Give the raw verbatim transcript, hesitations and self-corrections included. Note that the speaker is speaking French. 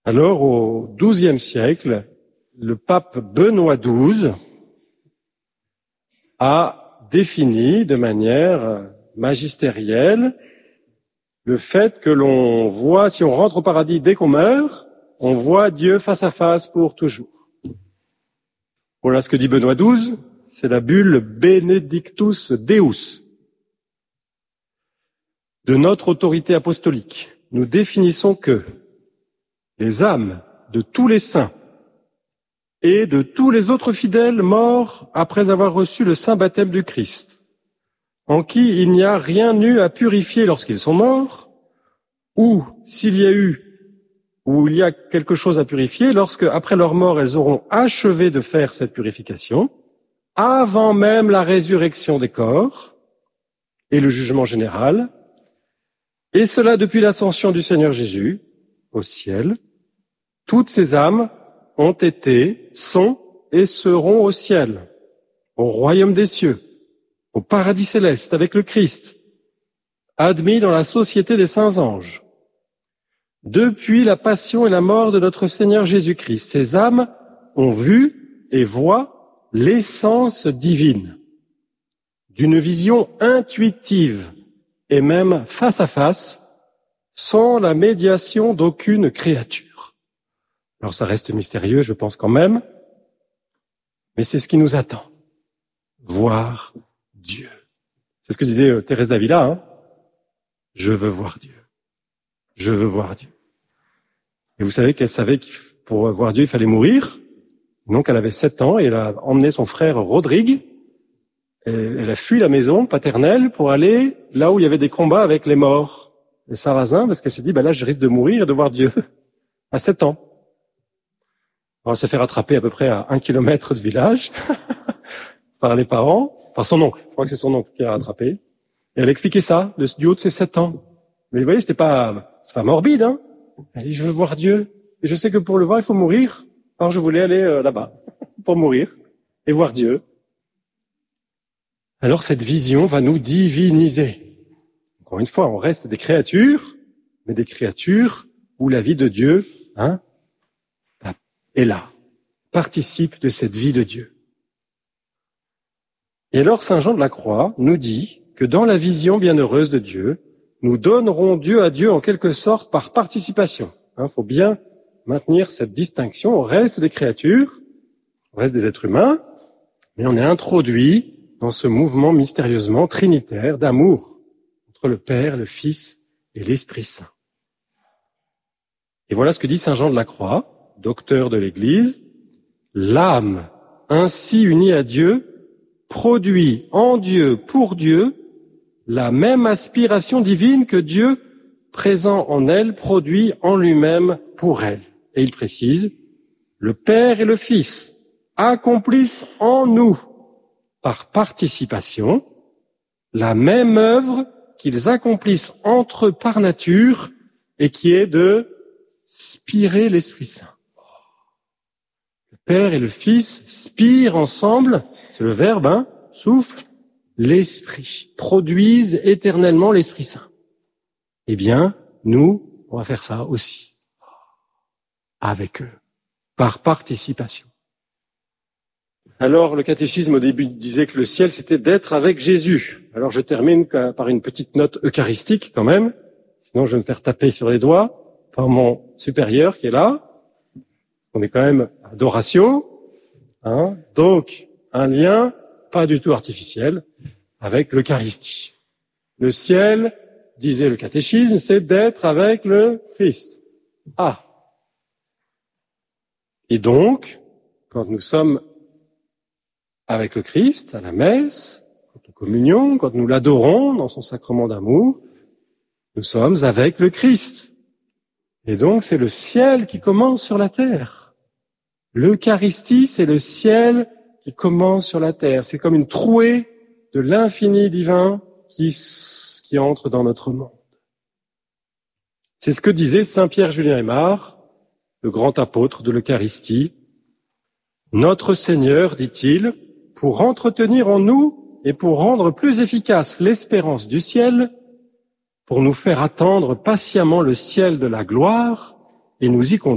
Alors, au douzième siècle, le pape Benoît douze a défini de manière magistérielle le fait que l'on voit, si on rentre au paradis dès qu'on meurt, on voit Dieu face à face pour toujours. Voilà ce que dit Benoît douze, c'est la bulle Benedictus Deus. De notre autorité apostolique, nous définissons que les âmes de tous les saints et de tous les autres fidèles morts après avoir reçu le saint baptême du Christ, en qui il n'y a rien eu à purifier lorsqu'ils sont morts, ou s'il y a eu, ou il y a quelque chose à purifier, lorsque, après leur mort, elles auront achevé de faire cette purification, avant même la résurrection des corps et le jugement général, et cela depuis l'ascension du Seigneur Jésus au ciel. Toutes ces âmes ont été, sont et seront au ciel, au royaume des cieux, au paradis céleste avec le Christ, admis dans la société des saints anges. Depuis la passion et la mort de notre Seigneur Jésus-Christ, ces âmes ont vu et voient l'essence divine, d'une vision intuitive et même face à face, sans la médiation d'aucune créature. Alors ça reste mystérieux, je pense quand même, mais c'est ce qui nous attend. Voir Dieu. C'est ce que disait Thérèse d'Avila, hein. Je veux voir Dieu. Je veux voir Dieu. Et vous savez qu'elle savait que pour voir Dieu, il fallait mourir. Donc elle avait sept ans et elle a emmené son frère Rodrigue. Et elle a fui la maison paternelle pour aller là où il y avait des combats avec les morts, les Sarrasins, parce qu'elle s'est dit, bah là, je risque de mourir et de voir Dieu à sept ans. Alors, elle s'est fait rattraper à peu près à un kilomètre de village par les parents, enfin son oncle. Je crois que c'est son oncle qui l'a rattrapé. Et elle expliquait ça, du haut de ses sept ans. Mais vous voyez, c'était pas, c'est pas morbide, hein. Elle dit, je veux voir Dieu. Et je sais que pour le voir, il faut mourir. Alors, je voulais aller euh, là-bas pour mourir et voir Dieu. Alors, cette vision va nous diviniser. Encore une fois, on reste des créatures, mais des créatures où la vie de Dieu, hein, est là, participe de cette vie de Dieu. Et alors, Saint Jean de la Croix nous dit que dans la vision bienheureuse de Dieu, nous donnerons Dieu à Dieu en quelque sorte par participation. Il hein, faut bien maintenir cette distinction. On reste des créatures, on reste des êtres humains, mais on est introduit dans ce mouvement mystérieusement trinitaire d'amour entre le Père, le Fils et l'Esprit Saint. Et voilà ce que dit Saint Jean de la Croix, docteur de l'Église. L'âme ainsi unie à Dieu produit en Dieu, pour Dieu, la même aspiration divine que Dieu, présent en elle, produit en lui-même pour elle. Et il précise, le Père et le Fils accomplissent en nous, par participation, la même œuvre qu'ils accomplissent entre eux par nature et qui est de spirer l'Esprit Saint. Le Père et le Fils spirent ensemble, c'est le verbe, hein, souffle, l'Esprit, produisent éternellement l'Esprit Saint. Eh bien, nous, on va faire ça aussi, avec eux, par participation. Alors, le catéchisme au début disait que le ciel, c'était d'être avec Jésus. Alors, je termine par une petite note eucharistique quand même, sinon je vais me faire taper sur les doigts par mon supérieur qui est là. On est quand même à adoratio, hein, donc un lien pas du tout artificiel avec l'Eucharistie. Le ciel, disait le catéchisme, c'est d'être avec le Christ. Ah. Et donc, quand nous sommes avec le Christ, à la messe, en communion, quand nous l'adorons dans son sacrement d'amour, nous sommes avec le Christ. Et donc, c'est le ciel qui commence sur la terre. L'Eucharistie, c'est le ciel qui commence sur la terre. C'est comme une trouée de l'infini divin qui, qui entre dans notre monde. C'est ce que disait saint Pierre Julien Aymar, le grand apôtre de l'Eucharistie. Notre Seigneur, dit-il, pour entretenir en nous et pour rendre plus efficace l'espérance du ciel, pour nous faire attendre patiemment le ciel de la gloire et nous y conduire